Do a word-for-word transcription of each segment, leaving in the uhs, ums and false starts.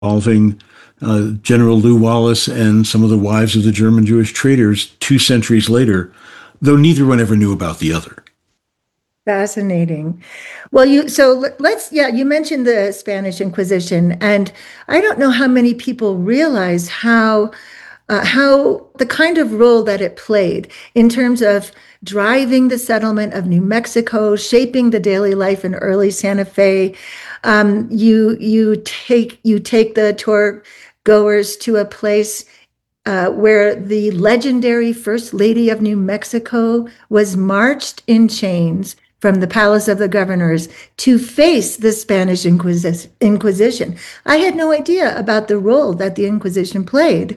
involving uh, General Lew Wallace and some of the wives of the German Jewish traders two centuries later, though neither one ever knew about the other. Fascinating. Well, you so let's yeah, you mentioned the Spanish Inquisition, and I don't know how many people realize how uh, how the kind of role that it played in terms of driving the settlement of New Mexico, shaping the daily life in early Santa Fe. Um, you you take you take the tour goers to a place uh, where the legendary First Lady of New Mexico was marched in chains from the Palace of the Governors to face the Spanish Inquis- Inquisition. I had no idea about the role that the Inquisition played.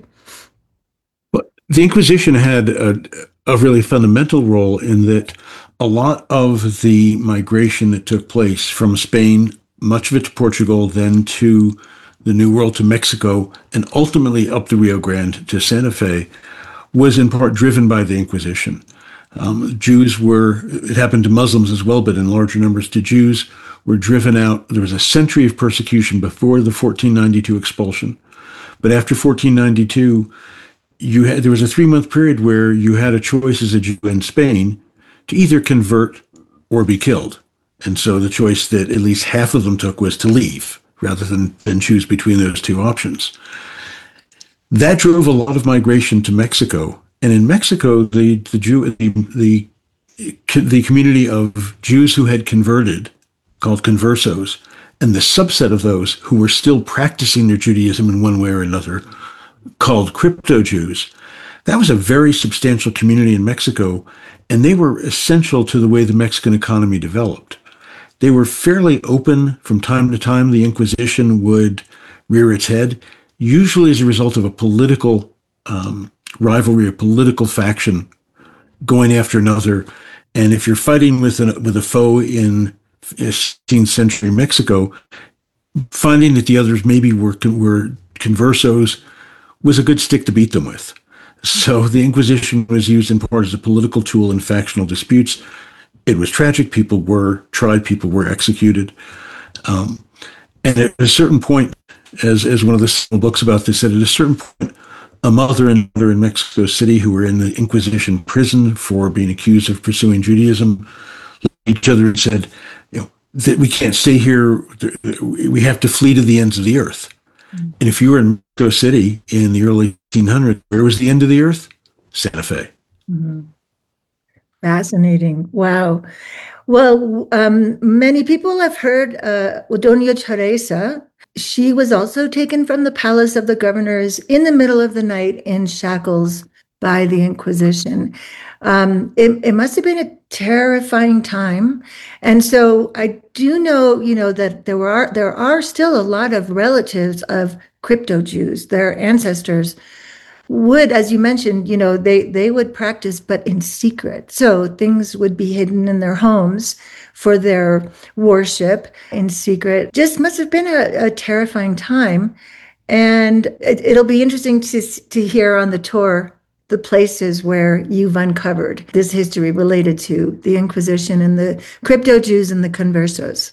But the Inquisition had a, a really fundamental role in that a lot of the migration that took place from Spain, much of it to Portugal, then to the New World to Mexico, and ultimately up the Rio Grande to Santa Fe, was in part driven by the Inquisition. Um, Jews were, it happened to Muslims as well, but in larger numbers to Jews, were driven out. There was a century of persecution before the fourteen ninety-two expulsion. But after fourteen ninety-two, you had, there was a three month period where you had a choice as a Jew in Spain to either convert or be killed. And so the choice that at least half of them took was to leave rather than, than choose between those two options. That drove a lot of migration to Mexico. And in Mexico, the the Jew the, the the community of Jews who had converted, called conversos, and the subset of those who were still practicing their Judaism in one way or another, called crypto Jews. That was a very substantial community in Mexico, and they were essential to the way the Mexican economy developed. They were fairly open. From time to time, the Inquisition would rear its head, usually as a result of a political um, rivalry, a political faction going after another. And if you're fighting with, an, with a foe in sixteenth century Mexico, finding that the others maybe were, were conversos was a good stick to beat them with. So the Inquisition was used in part as a political tool in factional disputes. It was tragic. People were tried. People were executed. Um, and at a certain point, as, as one of the books about this said, at a certain point, a mother and daughter in Mexico City who were in the Inquisition prison for being accused of pursuing Judaism looked at each other and said, you know, that we can't stay here. We have to flee to the ends of the earth. Mm-hmm. And if you were in Mexico City in the early eighteen hundreds, where was the end of the earth? Santa Fe. Mm-hmm. Fascinating. Wow. Well, um, many people have heard uh, Doña Teresa. She was also taken from the Palace of the Governors in the middle of the night in shackles by the Inquisition. Um, it, it must have been a terrifying time. And so I do know, you know, that there are there are still a lot of relatives of crypto Jews, their ancestors would, as you mentioned, you know, they they would practice, but in secret. So things would be hidden in their homes for their worship in secret. Just must have been a, a terrifying time. And it, it'll be interesting to, to hear on the tour the places where you've uncovered this history related to the Inquisition and the crypto Jews and the conversos.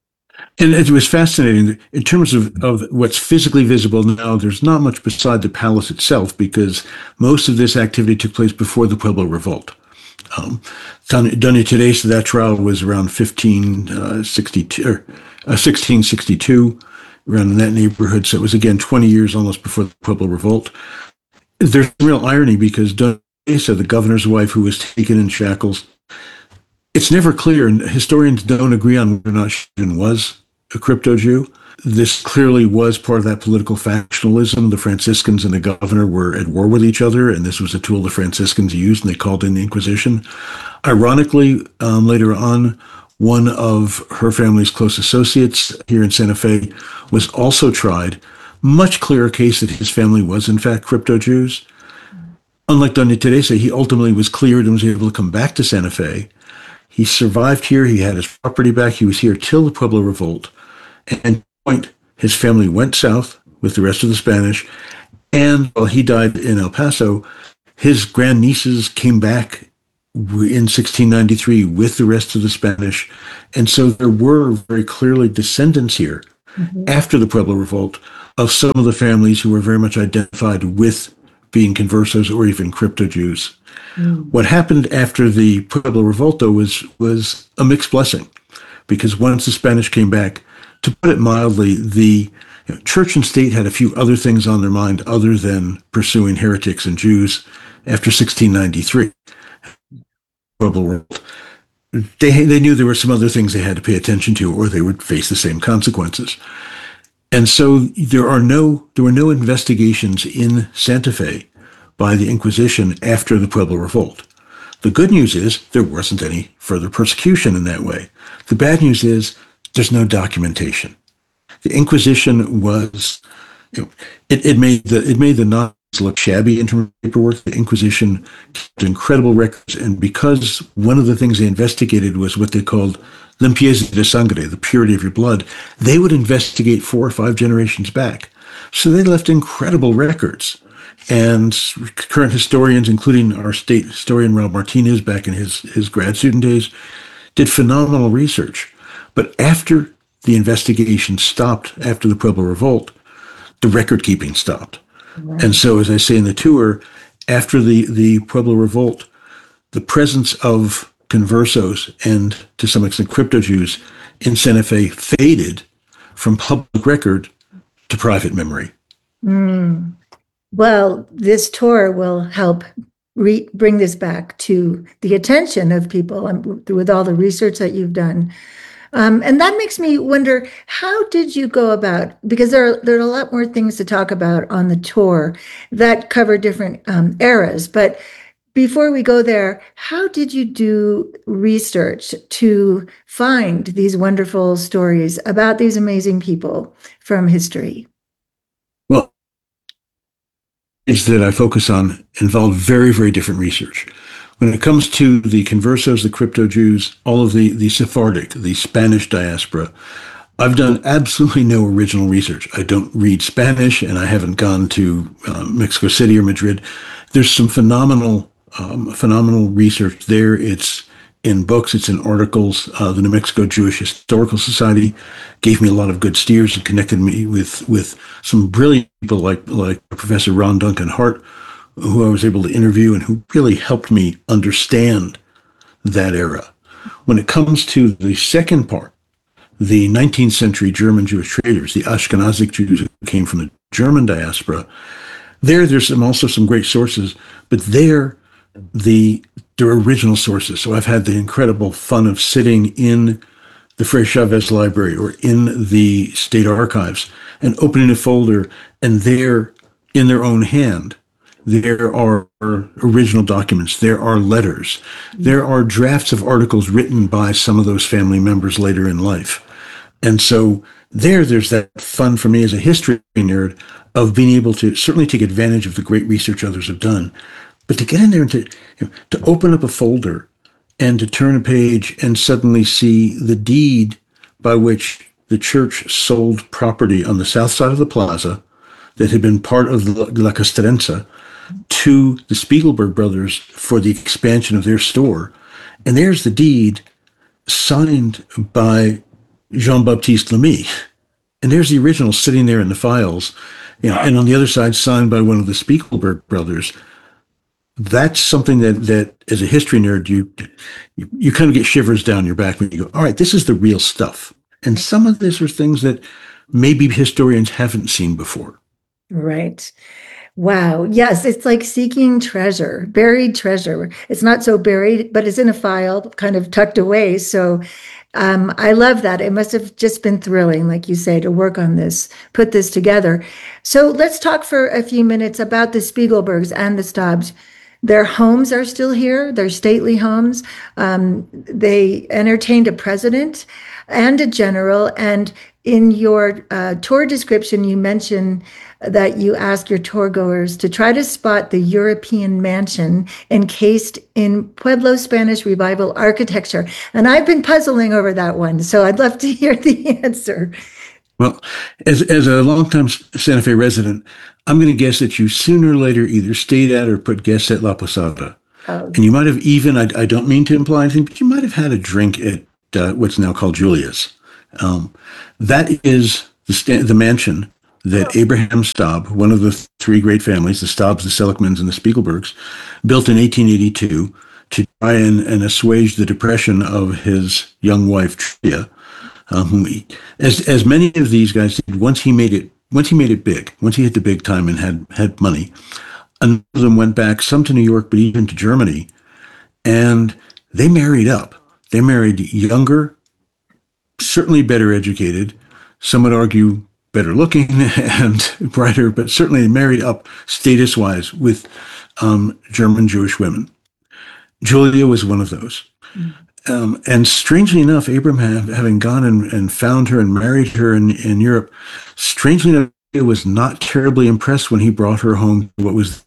And it was fascinating in terms of, of what's physically visible now. There's not much beside the palace itself because most of this activity took place before the Pueblo Revolt. Um, Doña Teresa, that trial was around fifteen sixty-two, or, uh, sixteen sixty-two, around in that neighborhood. So it was, again, twenty years almost before the Pueblo Revolt. There's real irony because Doña Teresa, the governor's wife who was taken in shackles, it's never clear, and historians don't agree on whether or not she even was a crypto Jew. This clearly was part of that political factionalism. The Franciscans and the governor were at war with each other, and this was a tool the Franciscans used, and they called in the Inquisition. Ironically, um, later on, one of her family's close associates here in Santa Fe was also tried. Much clearer case that his family was, in fact, crypto Jews. Unlike Doña Teresa, he ultimately was cleared and was able to come back to Santa Fe. He survived here. He had his property back. He was here till the Pueblo Revolt. And at point, his family went south with the rest of the Spanish. And while he died in El Paso, his grandnieces came back in sixteen ninety-three with the rest of the Spanish. And so there were very clearly descendants here mm-hmm. after the Pueblo Revolt of some of the families who were very much identified with being conversos or even crypto Jews. Mm. What happened after the Pueblo Revolta was was a mixed blessing, because once the Spanish came back, to put it mildly, the you know, church and state had a few other things on their mind other than pursuing heretics and Jews after sixteen ninety-three. Pueblo World. They, they knew there were some other things they had to pay attention to, or they would face the same consequences. And so there are no there were no investigations in Santa Fe by the Inquisition after the Pueblo Revolt. The good news is there wasn't any further persecution in that way. The bad news is there's no documentation. The Inquisition was, you know, it, it made the it made the Nazis look shabby in terms of paperwork. The Inquisition kept incredible records, and because one of the things they investigated was what they called limpieza de sangre, the purity of your blood, they would investigate four or five generations back. So they left incredible records. And current historians, including our state historian, Raul Martinez, back in his, his grad student days, did phenomenal research. But after the investigation stopped, after the Pueblo Revolt, the record keeping stopped. Right. And so, as I say in the tour, after the, the Pueblo Revolt, the presence of conversos and, to some extent, crypto Jews in Santa Fe faded from public record to private memory. Mm. Well, this tour will help re- bring this back to the attention of people um, with all the research that you've done. Um, and that makes me wonder, how did you go about, because there are, there are a lot more things to talk about on the tour that cover different um, eras, but before we go there, how did you do research to find these wonderful stories about these amazing people from history? Well, is that I focus on involve very, very different research. When it comes to the conversos, the crypto Jews, all of the, the Sephardic, the Spanish diaspora, I've done absolutely no original research. I don't read Spanish, and I haven't gone to uh, Mexico City or Madrid. There's some phenomenal Um, phenomenal research there. It's in books, it's in articles. Uh, the New Mexico Jewish Historical Society gave me a lot of good steers and connected me with with some brilliant people like like Professor Ron Duncan Hart, who I was able to interview and who really helped me understand that era. When it comes to the second part, the nineteenth century German Jewish traders, the Ashkenazic Jews who came from the German diaspora, there there's some, also some great sources, but there the their original sources. So I've had the incredible fun of sitting in the Fray Chavez Library or in the state archives and opening a folder, and there, in their own hand, there are original documents, there are letters, there are drafts of articles written by some of those family members later in life. And so there, there's that fun for me as a history nerd of being able to certainly take advantage of the great research others have done, but to get in there and to, you know, to open up a folder and to turn a page and suddenly see the deed by which the church sold property on the south side of the plaza that had been part of the La Castrenza to the Spiegelberg brothers for the expansion of their store. And there's the deed signed by Jean-Baptiste Lamy. And there's the original sitting there in the files, you know, and on the other side signed by one of the Spiegelberg brothers. That's something that, that as a history nerd, you, you you kind of get shivers down your back when you go, all right, this is the real stuff. And some of this are things that maybe historians haven't seen before. Right. Wow. Yes, it's like seeking treasure, buried treasure. It's not so buried, but it's in a file, kind of tucked away. So um, I love that. It must have just been thrilling, like you say, to work on this, put this together. So let's talk for a few minutes about the Spiegelbergs and the Staubs. Their homes are still here, their stately homes. Um, they entertained a president and a general. And in your uh, tour description, you mention that you ask your tour goers to try to spot the European mansion encased in Pueblo Spanish Revival architecture. And I've been puzzling over that one, so I'd love to hear the answer. Well, as as a longtime Santa Fe resident, I'm going to guess that you sooner or later either stayed at or put guests at La Posada. Oh. And you might have even, I, I don't mean to imply anything, but you might have had a drink at uh, what's now called Julia's. Um, that is the, sta- the mansion that Abraham Staub, one of the three great families, the Staubs, the Seligmans, and the Spiegelbergs, built in eighteen eighty-two to try and, and assuage the depression of his young wife, Julia. Um, whom he, as as many of these guys did, once he made it, once he made it big, once he hit the big time and had had money, a number of them went back, some to New York, but even to Germany, and they married up. They married younger, certainly better educated. Some would argue better looking and brighter, but certainly married up status wise with um, German Jewish women. Julia was one of those. Mm. Um, and strangely enough, Abraham, having gone and, and found her and married her in, in Europe, strangely enough, he was not terribly impressed when he brought her home to what was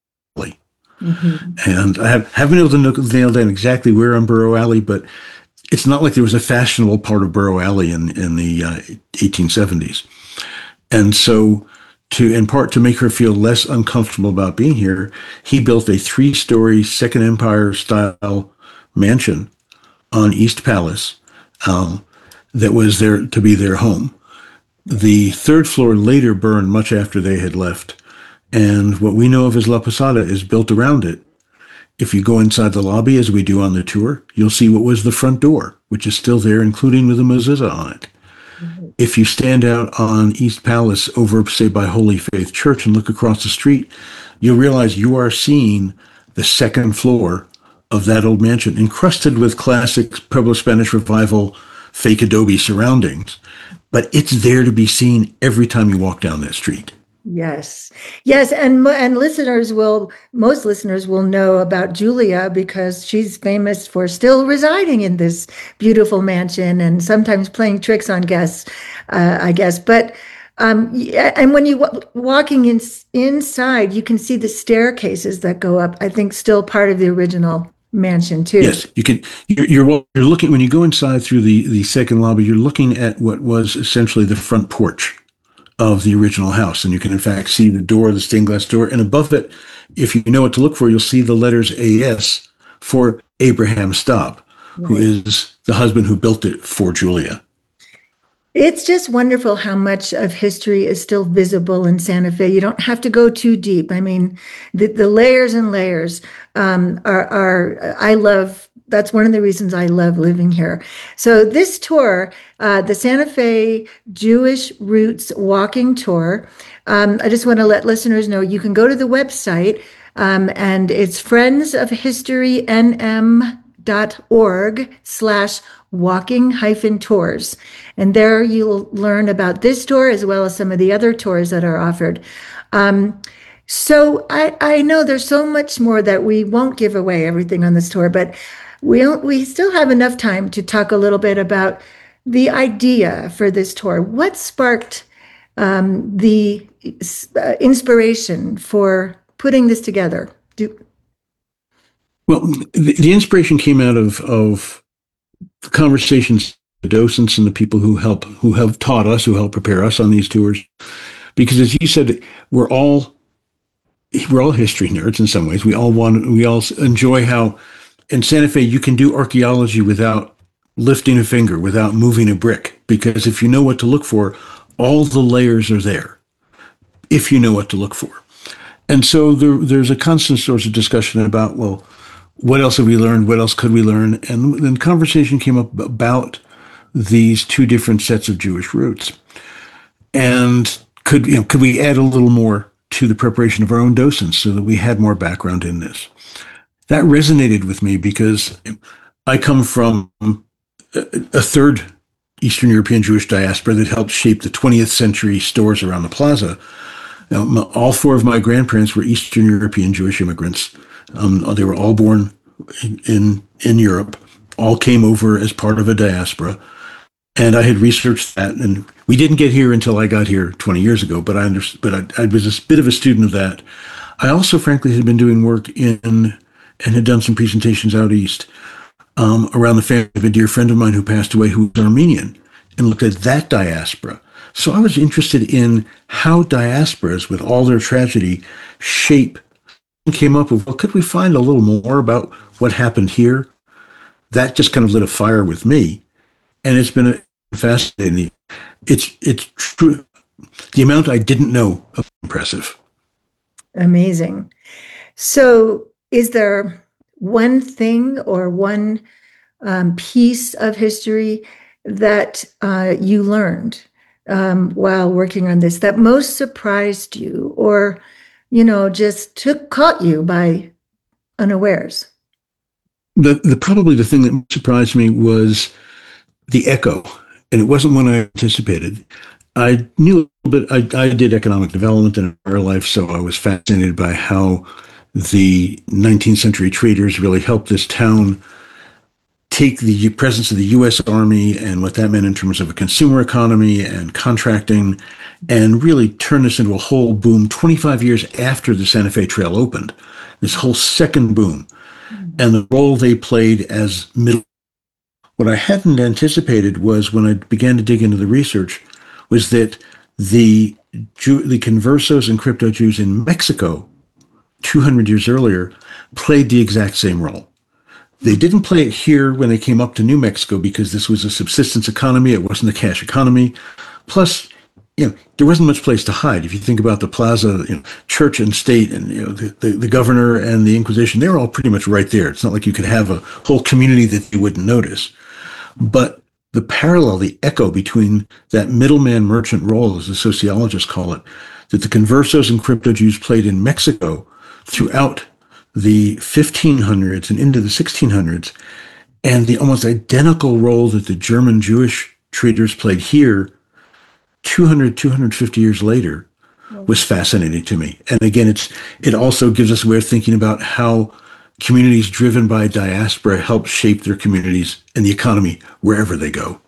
mm-hmm. And I have, haven't been able to nail down exactly where on Burro Alley, but it's not like there was a fashionable part of Burro Alley in, in the uh, eighteen seventies. And so, to in part to make her feel less uncomfortable about being here, he built a three-story Second Empire-style mansion on East Palace um, that was there to be their home. The third floor later burned much after they had left, and what we know of as La Posada is built around it. If you go inside the lobby, as we do on the tour, you'll see what was the front door, which is still there, including with a mezuzah on it. Mm-hmm. If you stand out on East Palace over, say, by Holy Faith Church and look across the street, you'll realize you are seeing the second floor of that old mansion, encrusted with classic Pueblo Spanish Revival fake adobe surroundings. But it's there to be seen every time you walk down that street. Yes. Yes. And and listeners will, most listeners will know about Julia because she's famous for still residing in this beautiful mansion and sometimes playing tricks on guests, uh, I guess. But, um, and when you walking in, inside, you can see the staircases that go up, I think still part of the original mansion too. Yes, you can. You're, you're you're looking when you go inside through the the second lobby. You're looking at what was essentially the front porch of the original house, and you can in fact see the door, the stained glass door, and above it, if you know what to look for, you'll see the letters A S for Abraham Staub, right, who is the husband who built it for Julia. It's just wonderful how much of history is still visible in Santa Fe. You don't have to go too deep. I mean, the, the layers and layers um, are, are, I love, that's one of the reasons I love living here. So this tour, uh, the Santa Fe Jewish Roots Walking Tour, um, I just want to let listeners know you can go to the website um, and it's friends of history N M dot org slash walking hyphen tours. And there you'll learn about this tour as well as some of the other tours that are offered. Um, so I, I know there's so much more that we won't give away everything on this tour, but we we still have enough time to talk a little bit about the idea for this tour. What sparked um, the uh, inspiration for putting this together? Do, Well, the, the inspiration came out of, of the conversations, the docents and the people who help, who have taught us, who help prepare us on these tours. Because as you said, we're all, we're all history nerds in some ways. We all want, we all enjoy how in Santa Fe, you can do archaeology without lifting a finger, without moving a brick. Because if you know what to look for, all the layers are there, if you know what to look for. And so there, there's a constant source of discussion about, well, what else have we learned? What else could we learn? And then conversation came up about these two different sets of Jewish roots. And could, you know, could we add a little more to the preparation of our own docents so that we had more background in this? That resonated with me because I come from a third Eastern European Jewish diaspora that helped shape the twentieth century stores around the plaza. Now, all four of my grandparents were Eastern European Jewish immigrants. Um, they were all born in, in in Europe, all came over as part of a diaspora. And I had researched that, and we didn't get here until I got here twenty years ago, but I understood, but I, I was a bit of a student of that. I also, frankly, had been doing work in, and had done some presentations out east um, around the family of a dear friend of mine who passed away, who was Armenian, and looked at that diaspora. So I was interested in how diasporas, with all their tragedy, shape, and came up with, well, could we find a little more about what happened here? That just kind of lit a fire with me. And it's been a fascinating. It's it's true. the amount I didn't know was impressive. Amazing. So is there one thing or one um, piece of history that uh, you learned um, while working on this that most surprised you, or, you know, just took caught you by unawares? The, the probably the thing that surprised me was the echo, and it wasn't one I anticipated. I knew a little bit. I, I did economic development in our life, so I was fascinated by how the nineteenth century traders really helped this town take the presence of the U S Army and what that meant in terms of a consumer economy and contracting, and really turn this into a whole boom twenty-five years after the Santa Fe Trail opened. This whole second boom, and the role they played as middle. What I hadn't anticipated was, when I began to dig into the research, was that the Jew, the conversos and crypto Jews in Mexico two hundred years earlier played the exact same role. They didn't play it here when they came up to New Mexico because this was a subsistence economy. It wasn't a cash economy. Plus, you know, there wasn't much place to hide. If you think about the plaza, you know, church and state, and you know, the, the, the governor and the Inquisition, they were all pretty much right there. It's not like you could have a whole community that you wouldn't notice. But the parallel, the echo between that middleman merchant role, as the sociologists call it, that the conversos and crypto Jews played in Mexico throughout the fifteen hundreds and into the sixteen hundreds, and the almost identical role that the German Jewish traders played here two hundred, two hundred fifty years later, was fascinating to me. And again, it's it also gives us a way of thinking about how communities driven by diaspora help shape their communities and the economy wherever they go.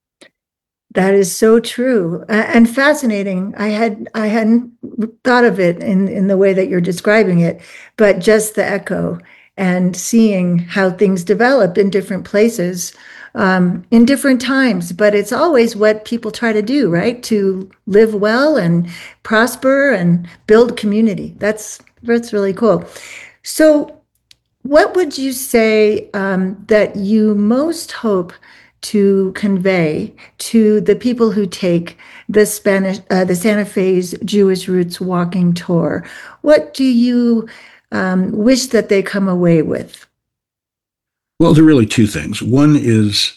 That is so true uh, and fascinating. I had I hadn't thought of it in, in the way that you're describing it, but just the echo and seeing how things develop in different places, um, in different times. But it's always what people try to do, right? To live well and prosper and build community. That's that's really cool. So, what would you say um, that you most hope to convey to the people who take the Spanish, uh, the Santa Fe's Jewish Roots Walking Tour? What do you um, wish that they come away with? Well, there are really two things. One is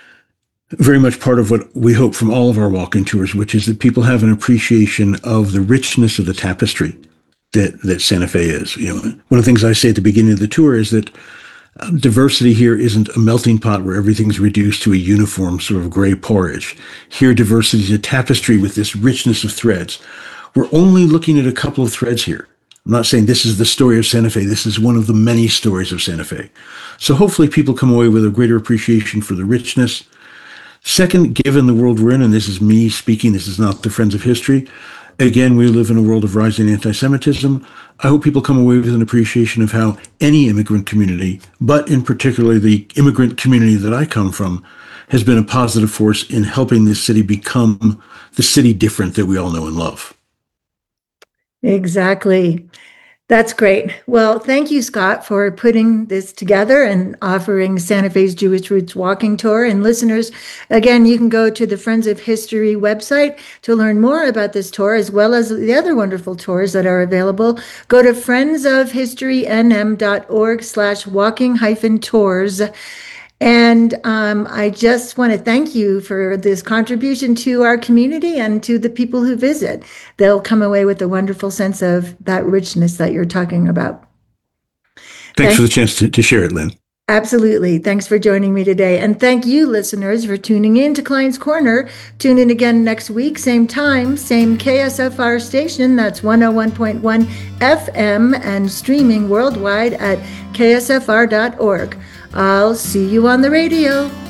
very much part of what we hope from all of our walking tours, which is that people have an appreciation of the richness of the tapestry that, that Santa Fe is. You know, one of the things I say at the beginning of the tour is that Um, diversity here isn't a melting pot where everything's reduced to a uniform sort of gray porridge. Here, diversity is a tapestry with this richness of threads. We're only looking at a couple of threads here. I'm not saying this is the story of Santa Fe. This is one of the many stories of Santa Fe. So hopefully people come away with a greater appreciation for the richness. Second, given the world we're in, and this is me speaking, this is not the Friends of History, again, we live in a world of rising anti-Semitism. I hope people come away with an appreciation of how any immigrant community, but in particular the immigrant community that I come from, has been a positive force in helping this city become the city different that we all know and love. Exactly. That's great. Well, thank you, Scott, for putting this together and offering Santa Fe's Jewish Roots Walking Tour. And listeners, again, you can go to the Friends of History website to learn more about this tour, as well as the other wonderful tours that are available. Go to friendsofhistorynm.org slash walking hyphen tours. And um, I just want to thank you for this contribution to our community and to the people who visit. They'll come away with a wonderful sense of that richness that you're talking about. Thanks Thank- for the chance to, to share it, Lynn. Absolutely. Thanks for joining me today. And thank you, listeners, for tuning in to Client's Corner. Tune in again next week, same time, same K S F R station. That's one oh one point one F M and streaming worldwide at K S F R dot org. I'll see you on the radio.